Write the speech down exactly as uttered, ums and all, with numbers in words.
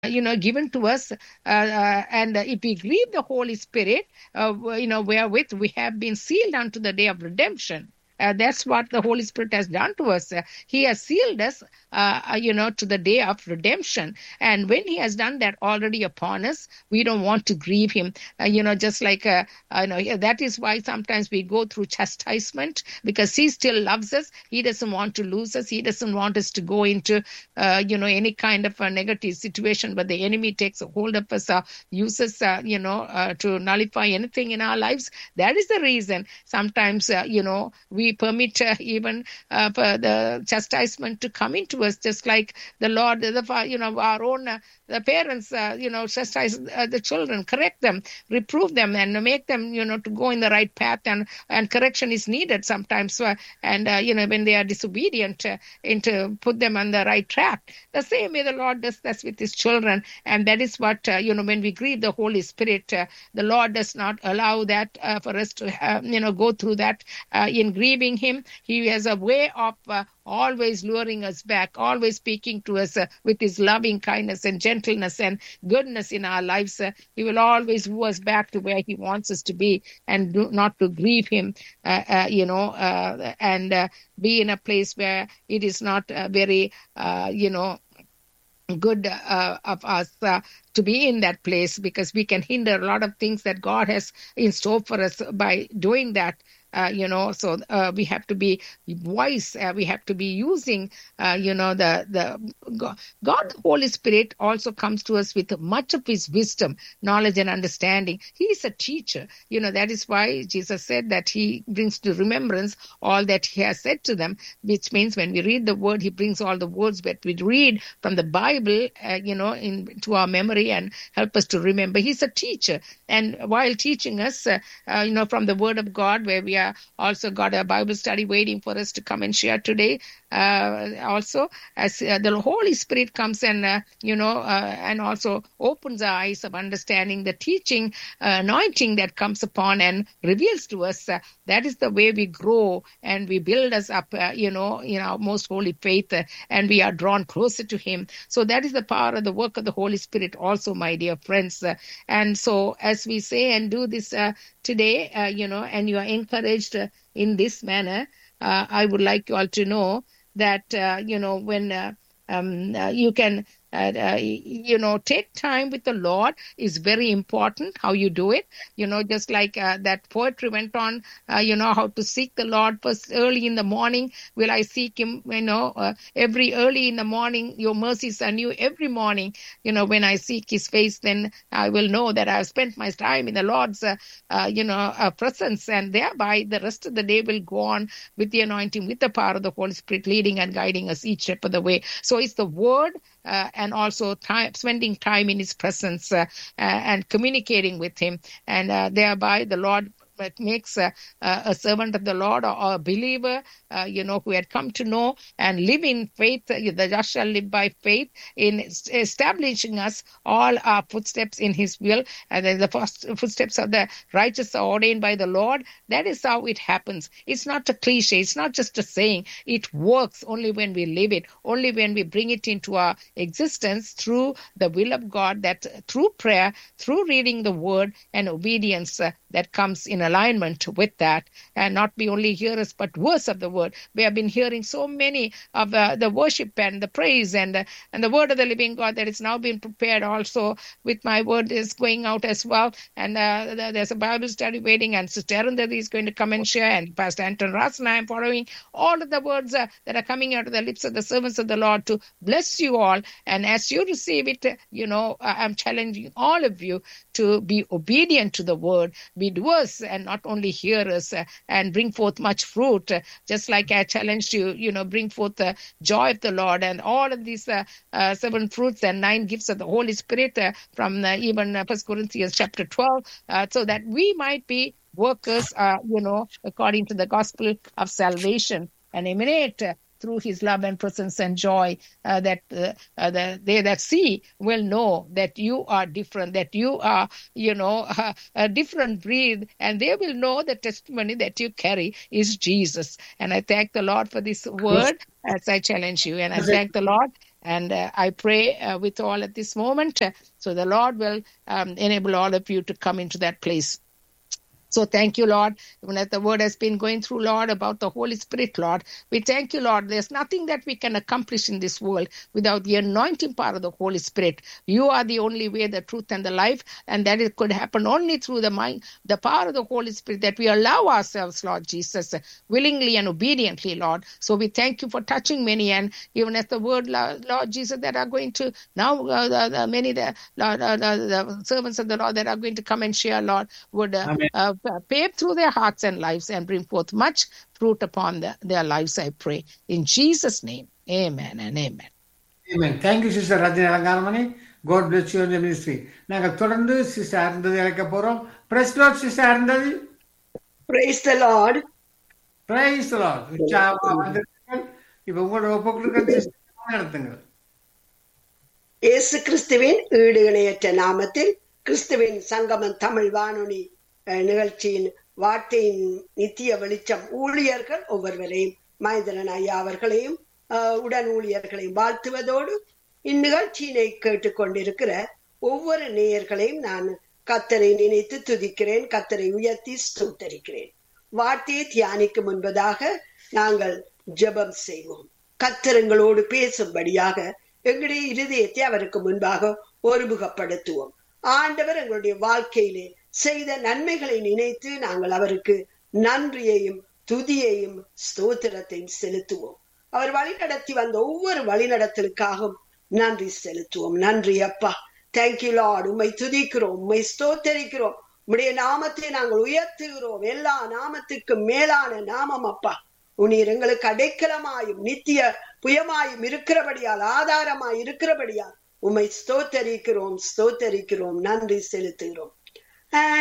you know, given to us. Uh, uh, and uh, if we grieve the Holy Spirit, uh, you know, wherewith we have been sealed unto the day of redemption. Uh, that's what the Holy Spirit has done to us. Uh, he has sealed us, uh, uh, you know, to the day of redemption. And when He has done that already upon us, we don't want to grieve Him. Uh, you know, just like, uh, uh, you know, yeah, that is why sometimes we go through chastisement, because He still loves us. He doesn't want to lose us. He doesn't want us to go into, uh, you know, any kind of a negative situation, but the enemy takes a hold of us, uh, uses, uh, you know, uh, to nullify anything in our lives. That is the reason sometimes, uh, you know, we permit uh, even uh, for the chastisement to come into us, just like the Lord, the, you know, our own uh, the parents, uh, you know, chastise uh, the children, correct them, reprove them, and make them, you know, to go in the right path. And and correction is needed sometimes. Uh, and uh, you know, when they are disobedient, uh, into put them on the right track. The same way the Lord does that with His children, and that is what, uh, you know, when we grieve the Holy Spirit, uh, the Lord does not allow that uh, for us to, uh, you know, go through that uh, in grieving Him. He has a way of uh, always luring us back, always speaking to us uh, with His loving kindness and gentleness and goodness in our lives. Uh, he will always woo us back to where He wants us to be, and do, not to grieve Him, uh, uh, you know, uh, and uh, be in a place where it is not uh, very, uh, you know, good uh, of us uh, to be in that place, because we can hinder a lot of things that God has in store for us by doing that. Uh, you know, so uh, we have to be wise. Uh, we have to be using, uh, you know, the the God, God, the Holy Spirit also comes to us with much of His wisdom, knowledge, and understanding. He is a teacher. You know, that is why Jesus said that He brings to remembrance all that He has said to them, which means when we read the Word, He brings all the words that we read from the Bible, uh, you know, into our memory and help us to remember. He's a teacher, and while teaching us, uh, uh, you know, from the Word of God, where we are also got a Bible study waiting for us to come and share today. Uh, also, as uh, the Holy Spirit comes and, uh, you know, uh, and also opens our eyes of understanding, the teaching, uh, anointing that comes upon and reveals to us. Uh, that is the way we grow and we build us up, uh, you know, in our most holy faith, uh, and we are drawn closer to Him. So that is the power of the work of the Holy Spirit also, my dear friends. Uh, and so as we say and do this uh, today, uh, you know, and you are encouraged uh, in this manner, uh, I would like you all to know that, uh, you know, when uh, um, uh, you can, uh, uh, you know, take time with the Lord is very important, how you do it. You know, just like uh, that poetry went on, uh, you know, how to seek the Lord first early in the morning. Will I seek Him, you know, uh, every early in the morning, your mercies are new every morning. You know, when I seek His face, then I will know that I have spent my time in the Lord's, uh, uh, you know, uh, presence, and thereby the rest of the day will go on with the anointing, with the power of the Holy Spirit leading and guiding us each step of the way. So it's the Word, uh, and also time, spending time in His presence, uh, uh, and communicating with Him, and uh, thereby the Lord makes a, a servant of the Lord, or, or a believer, uh, you know, who had come to know and live in faith. The just shall live by faith, in establishing us all our footsteps in His will. And then the first footsteps of the righteous are ordained by the Lord. That is how it happens. It's not a cliche. It's not just a saying. It works only when we live it, only when we bring it into our existence through the will of God, that through prayer, through reading the Word, and obedience uh, that comes in alignment with that, and not be only hearers but words of the Word. We have been hearing so many of uh, the worship and the praise and uh, and the Word of the living God that is now being prepared also with my word is going out as well. And uh, there's a Bible study waiting, and Sister Arundhati is going to come and share, and Pastor Anton Ross and I am following all of the words uh, that are coming out of the lips of the servants of the Lord to bless you all. And as you receive it, uh, you know, I'm challenging all of you to be obedient to the Word, be doers and not only hearers, uh, and bring forth much fruit, uh, just like I challenged you, you know, bring forth the joy of the Lord and all of these uh, uh, seven fruits and nine gifts of the Holy Spirit uh, from uh, even uh, First Corinthians chapter twelve, uh, so that we might be workers, uh, you know, according to the gospel of salvation, and emanate uh, through His love and presence and joy, uh, that uh, uh, the, they that see will know that you are different, that you are, you know, uh, a different breed, and they will know the testimony that you carry is Jesus. And I thank the Lord for this word as I challenge you. And I thank the Lord And uh, I pray uh, with all at this moment, uh, so the Lord will um, enable all of you to come into that place. So thank you, Lord, even as the word has been going through, Lord, about the Holy Spirit, Lord. We thank you, Lord. There's nothing that we can accomplish in this world without the anointing power of the Holy Spirit. You are the only way, the truth, and the life, and that it could happen only through the mind, the power of the Holy Spirit, that we allow ourselves, Lord Jesus, willingly and obediently, Lord. So we thank you for touching many, and even as the word, Lord Jesus, that are going to now, uh, the, the, many the, Lord, uh, the, the servants of the Lord that are going to come and share, Lord, would uh, uh, pave through their hearts and lives and bring forth much fruit upon the, their lives, I pray. In Jesus' name, amen and amen. Amen. Thank you, Sister Rajini Alangaramani. God bless you in your ministry. Naga Torandu, Sister Arundhati Alakaporam. Praise the Lord, Sister Arundhati. Praise the Lord. Praise the Lord. இப்போ உங்களோட ஒப்புக்கொடுக்கிற sister நடத்துங்க. இயேசு கிறிஸ்துவின் ஈடு இணையற்ற நாமத்தில் கிறிஸ்துவின் சங்கமம் தமிழ் வானொலி நிகழ்ச்சியின் வார்த்தையின் நித்திய வெளிச்சம் ஊழியர்கள் ஒவ்வொருவரையும் மகேந்திரன் ஐயா அவர்களையும் உடன் ஊழியர்களையும் வாழ்த்துவதோடு இந்நிகழ்ச்சியினை கேட்டுக்கொண்டிருக்கிற ஒவ்வொரு நேயர்களையும் நான் கர்த்தரை நினைத்து துதிக்கிறேன், கர்த்தரை உயர்த்தி ஸ்தோத்தரிக்கிறேன். வார்த்தையை தியானிக்கும் முன்பதாக நாங்கள் ஜெபம் செய்வோம். கர்த்தர் எங்களோடு பேசும்படியாக எங்களுடைய இருதயத்தை அவருக்கு முன்பாக ஒருமுகப்படுத்துவோம். ஆண்டவர் எங்களுடைய வாழ்க்கையிலே செய்த நன்மைகளை நினைத்து நாங்கள் அவருக்கு நன்றியையும் துதியையும் ஸ்தோத்திரத்தையும் செலுத்துவோம். அவர் வழிநடத்தி வந்த ஒவ்வொரு வழிநடத்தலுக்காகவும் நன்றி செலுத்துவோம். நன்றி அப்பா. Thank you Lord. உம்மை துதிக்கிறோம், உம்மை ஸ்தோத்தரிக்கிறோம். உம்முடைய நாமத்தை நாங்கள் உயர்த்துகிறோம். எல்லா நாமத்துக்கும் மேலான நாமம் அப்பா. உன்னீர் எங்களுக்கு அடைக்கலமாயும் நித்திய புயமாயும் இருக்கிறபடியால், ஆதாரமாய் இருக்கிறபடியால் உம்மை ஸ்தோத்தரிக்கிறோம், ஸ்தோத்தரிக்கிறோம், நன்றி செலுத்துகிறோம்.